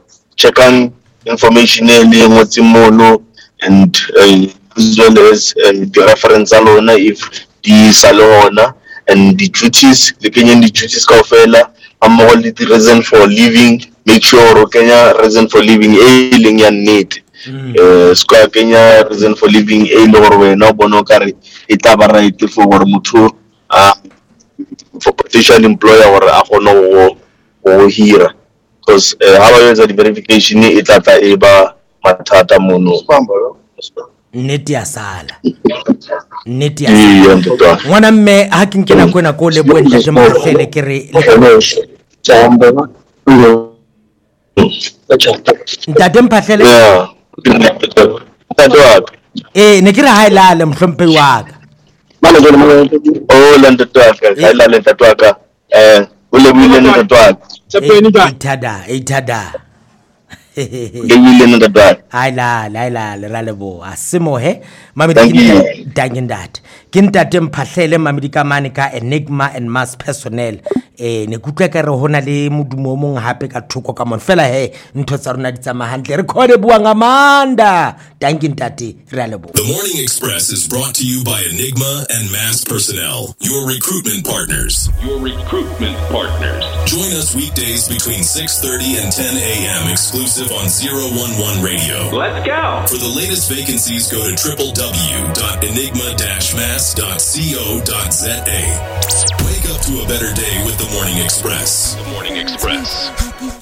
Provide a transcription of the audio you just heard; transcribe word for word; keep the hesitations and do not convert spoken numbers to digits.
check-ang information e le ngotse mono, and uh, as well as uh, the reference alone if di sa le hona, and the duties le kenyeng di duties kaofela ammoho le the reason for living. Make sure o kenya reason for living e leng ya nnete. eh ska kenya reason for living e le gore wena o bona kare e tla ba right for gore motho a for potential employer gore a gone go go hira, because ha ba yetsa di verification e tla tla e ba mathata mono. nnete ya sala nnete ya sala ngwana mme ha ke nkena kwena ko le boentle je mahlele ke re Jamba. ntate mphahlele Yeah. Ntate eh ne ke re ha ilale mhlompe wa ka oh ntate wa ka ha ilale ntate wa ka eh o le buile ntate wa ka itada itada le buile ntate wa ka ha ilale ha ilale ra lebo a semohe mamedi dangindate ke ntate mphahlele mamedi ka mane ka Enigma and Mass Personnel. eh ne kutlwa ka re hona le modumo mong hape ka thoko ka mon fela he ntho tsa rona di tsama hantle re khone bua ngamanda dangindate ra lebo. The Morning Express is brought to you by Enigma and Mass Personnel, your recruitment partners. Your recruitment partners. Join us weekdays between six thirty and ten a.m. exclusive on zero one one Radio. Let's go. For the latest vacancies, go to w w w dot enigma dash mass dot co dot z a. Wake up to a better day with the Morning Express. The Morning Express.